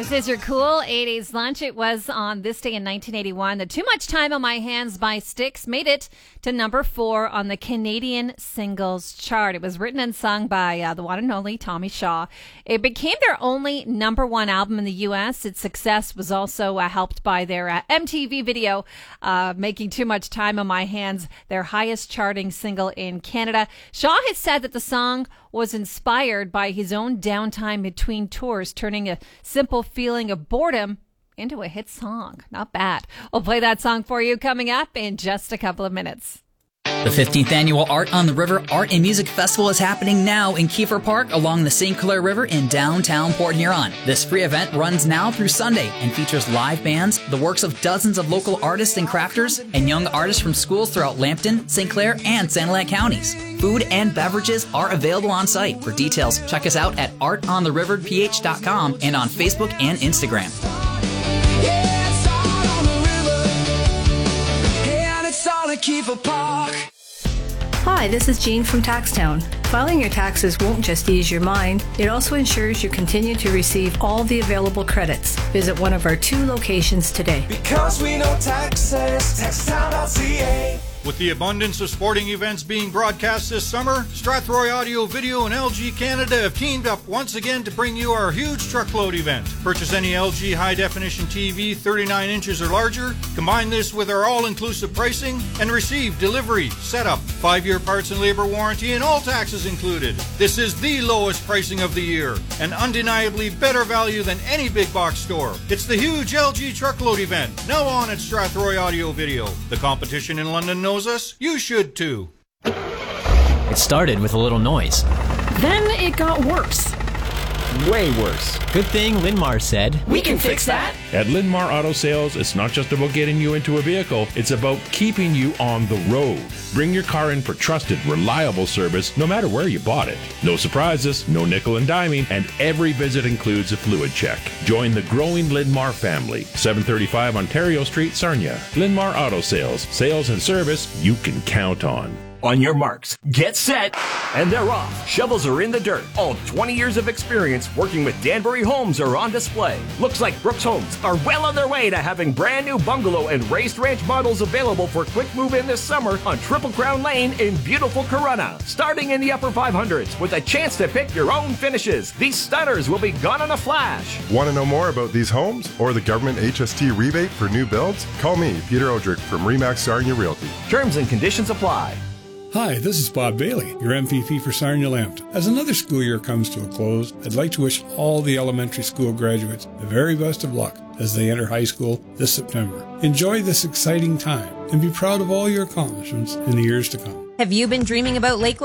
This is your cool 80s lunch. It was on this day in 1981 that Too Much Time on My Hands by Styx made it to number 4 on the Canadian singles chart. It was written and sung by the one and only Tommy Shaw. It became their only number 1 album in the U.S. Its success was also helped by their MTV video, making Too Much Time on My Hands their highest charting single in Canada. Shaw has said that the song was inspired by his own downtime between tours, turning a simple feeling of boredom into a hit song. Not bad. We'll play that song for you coming up in just a couple of minutes. The 15th Annual Art on the River Art and Music Festival is happening now in Kiefer Park along the St. Clair River in downtown Port Huron. This free event runs now through Sunday and features live bands, the works of dozens of local artists and crafters, and young artists from schools throughout Lambton, St. Clair, and Sanilac counties. Food and beverages are available on site. For details, check us out at artontheriverph.com and on Facebook and Instagram. Hi, this is Jean from Taxtown. Filing your taxes won't just ease your mind, it also ensures you continue to receive all the available credits. Visit one of our 2 locations today. Because we know taxes, taxtown.ca. With the abundance of sporting events being broadcast this summer, Strathroy Audio Video and LG Canada have teamed up once again to bring you our huge truckload event. Purchase any LG high-definition TV 39 inches or larger, combine this with our all-inclusive pricing, and receive delivery, setup, 5-year parts and labor warranty, and all taxes included. This is the lowest pricing of the year, and undeniably better value than any big box store. It's the huge LG truckload event, now on at Strathroy Audio Video. The competition in London knows us, you should too. It started with a little noise. Then it got worse. Way worse. Good thing Linmar said, "We can fix that." At Linmar Auto Sales, it's not just about getting you into a vehicle, it's about keeping you on the road. Bring your car in for trusted, reliable service, no matter where you bought it. No surprises, no nickel and diming, and every visit includes a fluid check. Join the growing Linmar family. 735 Ontario Street, Sarnia. Linmar Auto Sales. Sales and service you can count on. On your marks, get set, and they're off. Shovels are in the dirt. All 20 years of experience working with Danbury Homes are on display. Looks like Brooks Homes are well on their way to having brand new bungalow and raised ranch models available for quick move in this summer on Triple Crown Lane in beautiful Corunna. Starting in the upper 500s with a chance to pick your own finishes. These stunners will be gone in a flash. Want to know more about these homes or the government HST rebate for new builds? Call me, Peter Odrick from Remax Sarnia Realty. Terms and conditions apply. Hi, this is Bob Bailey, your MPP for Sarnia Lambton. As another school year comes to a close, I'd like to wish all the elementary school graduates the very best of luck as they enter high school this September. Enjoy this exciting time and be proud of all your accomplishments in the years to come. Have you been dreaming about Lakewood?